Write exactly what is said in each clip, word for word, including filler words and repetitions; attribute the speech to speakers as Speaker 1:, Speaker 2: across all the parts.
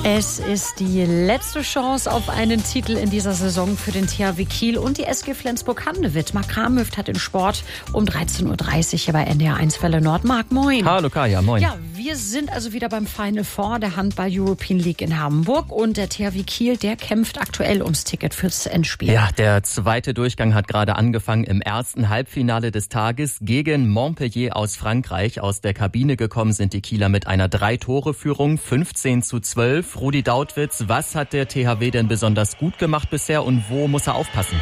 Speaker 1: Es ist die letzte Chance auf einen Titel in dieser Saison für den T H W Kiel und die S G Flensburg-Handewitt. Marc Kramhöft hat den Sport um dreizehn Uhr dreißig hier bei N D R eins Welle Nord. Marc, moin.
Speaker 2: Hallo Kaya, moin.
Speaker 1: Ja, wir sind also wieder beim Final Four der Handball-European League in Hamburg und der T H W Kiel, der kämpft aktuell ums Ticket fürs Endspiel.
Speaker 2: Ja, der zweite Durchgang hat gerade angefangen. Im ersten Halbfinale des Tages gegen Montpellier aus Frankreich. Aus der Kabine gekommen sind die Kieler mit einer Drei-Tore-Führung, fünfzehn zu zwölf. Rudi Dautwitz, was hat der T H W denn besonders gut gemacht bisher und wo muss er aufpassen?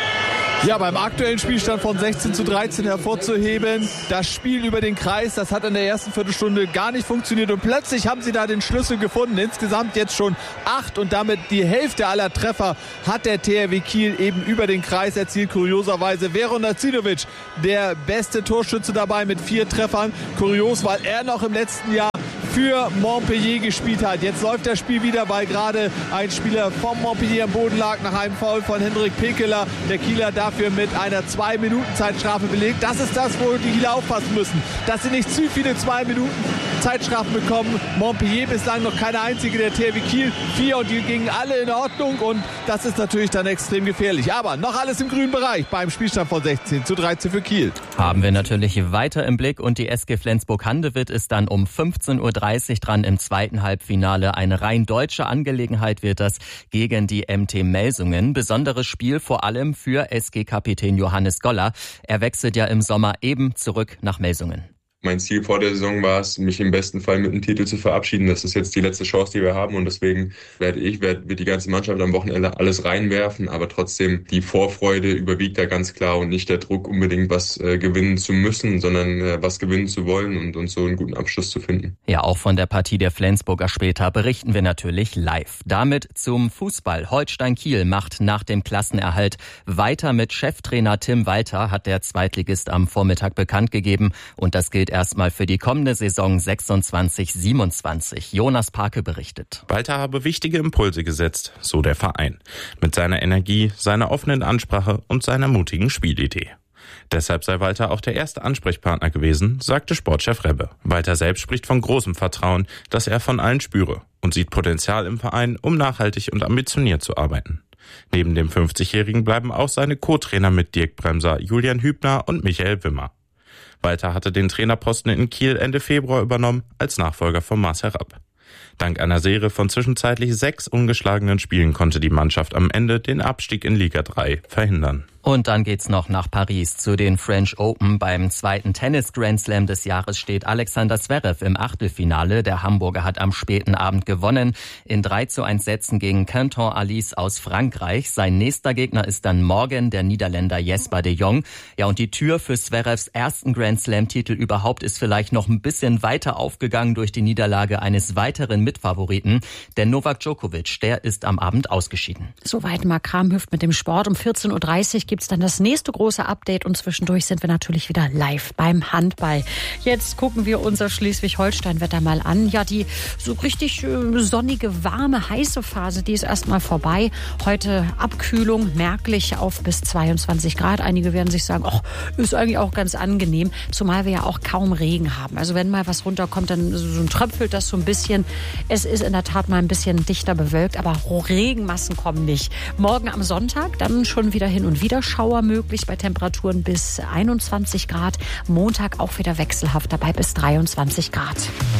Speaker 3: Ja, beim aktuellen Spielstand von sechzehn zu dreizehn hervorzuheben, das Spiel über den Kreis, das hat in der ersten Viertelstunde gar nicht funktioniert und plötzlich haben sie da den Schlüssel gefunden. Insgesamt jetzt schon acht und damit die Hälfte aller Treffer hat der T H W Kiel eben über den Kreis erzielt. Kurioserweise Veron Dacinovic, der beste Torschütze dabei mit vier Treffern. Kurios, weil er noch im letzten Jahr für Montpellier gespielt hat. Jetzt läuft das Spiel wieder, weil gerade ein Spieler vom Montpellier am Boden lag nach einem Foul von Hendrik Pekeler. Der Kieler dafür mit einer zwei Minuten Zeitstrafe belegt. Das ist das, wo die Kieler aufpassen müssen, dass sie nicht zu viele zwei Minuten Zeitstrafen bekommen. Montpellier bislang noch keine einzige, der T H W Kiel vier und die gingen alle in Ordnung und das ist natürlich dann extrem gefährlich. Aber noch alles im grünen Bereich beim Spielstand von sechzehn zu dreizehn für Kiel.
Speaker 2: Haben wir natürlich weiter im Blick und die S G Flensburg-Handewitt ist dann um fünfzehn Uhr dreißig dran im zweiten Halbfinale. Eine rein deutsche Angelegenheit wird das gegen die M T Melsungen. Besonderes Spiel vor allem für S G-Kapitän Johannes Goller. Er wechselt ja im Sommer eben zurück nach Melsungen.
Speaker 4: Mein Ziel vor der Saison war es, mich im besten Fall mit einem Titel zu verabschieden. Das ist jetzt die letzte Chance, die wir haben und deswegen werde ich, werde, wird die ganze Mannschaft am Wochenende alles reinwerfen, aber trotzdem die Vorfreude überwiegt da ganz klar und nicht der Druck, unbedingt was äh, gewinnen zu müssen, sondern äh, was gewinnen zu wollen und, und so einen guten Abschluss zu finden.
Speaker 2: Ja, auch von der Partie der Flensburger später berichten wir natürlich live. Damit zum Fußball. Holstein Kiel macht nach dem Klassenerhalt weiter mit Cheftrainer Tim Walter, hat der Zweitligist am Vormittag bekannt gegeben und das gilt erstmal für die kommende Saison sechsundzwanzig siebenundzwanzig. Jonas Parke berichtet.
Speaker 5: Walter habe wichtige Impulse gesetzt, so der Verein. Mit seiner Energie, seiner offenen Ansprache und seiner mutigen Spielidee. Deshalb sei Walter auch der erste Ansprechpartner gewesen, sagte Sportchef Rebbe. Walter selbst spricht von großem Vertrauen, das er von allen spüre und sieht Potenzial im Verein, um nachhaltig und ambitioniert zu arbeiten. Neben dem fünfzigjährigen bleiben auch seine Co-Trainer mit Dirk Bremser, Julian Hübner und Michael Wimmer. Walter hatte den Trainerposten in Kiel Ende Februar übernommen, als Nachfolger von Marcel Rapp. Dank einer Serie von zwischenzeitlich sechs ungeschlagenen Spielen konnte die Mannschaft am Ende den Abstieg in Liga drei verhindern.
Speaker 2: Und dann geht's noch nach Paris zu den French Open. Beim zweiten Tennis-Grand Slam des Jahres steht Alexander Zverev im Achtelfinale. Der Hamburger hat am späten Abend gewonnen. In drei zu eins Sätzen gegen Quentin Alice aus Frankreich. Sein nächster Gegner ist dann morgen der Niederländer Jesper de Jong. Ja, und die Tür für Zverevs ersten Grand Slam-Titel überhaupt ist vielleicht noch ein bisschen weiter aufgegangen durch die Niederlage eines weiteren Mitfavoriten. Denn Novak Djokovic, der ist am Abend ausgeschieden.
Speaker 1: Soweit Marc Kramhöft mit dem Sport. Um vierzehn Uhr dreißig gibt es dann das nächste große Update und zwischendurch sind wir natürlich wieder live beim Handball. Jetzt gucken wir unser Schleswig-Holstein-Wetter mal an. Ja, die so richtig äh, sonnige, warme, heiße Phase, die ist erstmal vorbei. Heute Abkühlung merklich auf bis zweiundzwanzig Grad. Einige werden sich sagen, ach, ist eigentlich auch ganz angenehm, zumal wir ja auch kaum Regen haben. Also wenn mal was runterkommt, dann so tröpfelt das so ein bisschen. Es ist in der Tat mal ein bisschen dichter bewölkt, aber Regenmassen kommen nicht. Morgen am Sonntag dann schon wieder hin und wieder Schauer möglich bei Temperaturen bis einundzwanzig Grad. Montag auch wieder wechselhaft dabei bis dreiundzwanzig Grad.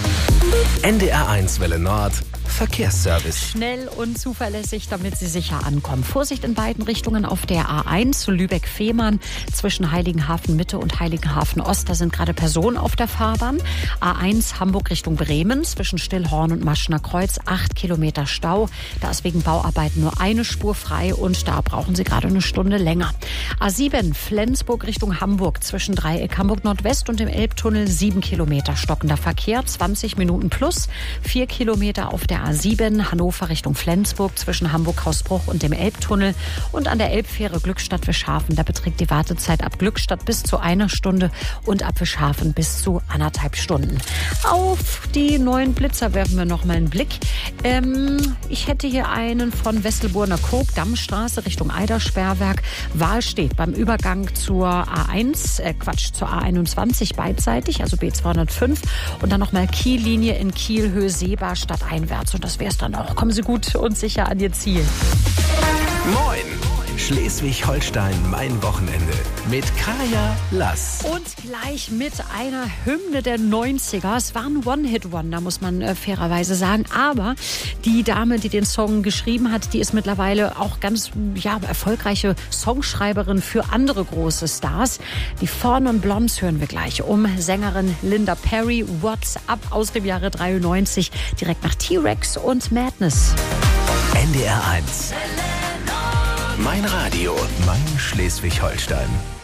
Speaker 6: N D R eins Welle Nord Verkehrsservice.
Speaker 1: Schnell und zuverlässig, damit Sie sicher ankommen. Vorsicht in beiden Richtungen auf der A eins zu Lübeck-Fehmarn zwischen Heiligenhafen Mitte und Heiligenhafen Ost. Da sind gerade Personen auf der Fahrbahn. A eins Hamburg Richtung Bremen zwischen Stillhorn und Maschner Kreuz. Acht Kilometer Stau. Da ist wegen Bauarbeiten nur eine Spur frei und da brauchen Sie gerade eine Stunde länger. A sieben Flensburg Richtung Hamburg zwischen Dreieck Hamburg Nordwest und dem Elbtunnel. Sieben Kilometer stockender Verkehr. zwanzig Minuten plus. Vier Kilometer auf der A sieben Hannover Richtung Flensburg zwischen Hamburg-Hausbruch und dem Elbtunnel und an der Elbfähre Glückstadt-Wischhafen. Da beträgt die Wartezeit ab Glückstadt bis zu einer Stunde und ab Wischhafen bis zu anderthalb Stunden. Auf die neuen Blitzer werfen wir noch mal einen Blick. Ähm, ich hätte hier einen von Wesselburner Koog, Dammstraße Richtung Eidersperrwerk. Wahl steht beim Übergang zur A eins, äh Quatsch, zur A einundzwanzig beidseitig, also B zweihundertfünf und dann nochmal Kiellinie in Kiel, Höhe Seebar stadteinwärts. kurz und das wär's dann auch. Kommen Sie gut und sicher an Ihr Ziel.
Speaker 6: Moin! Schleswig-Holstein, mein Wochenende mit Kaya Lass.
Speaker 1: Und gleich mit einer Hymne der neunziger. Es war ein One-Hit-Wonder, muss man äh, fairerweise sagen. Aber die Dame, die den Song geschrieben hat, die ist mittlerweile auch ganz ja, erfolgreiche Songschreiberin für andere große Stars. Die Four Non Blondes hören wir gleich. Um Sängerin Linda Perry, What's Up aus dem Jahre dreiundneunzig. Direkt nach T-Rex und Madness.
Speaker 6: N D R eins. Mein Radio, mein Schleswig-Holstein.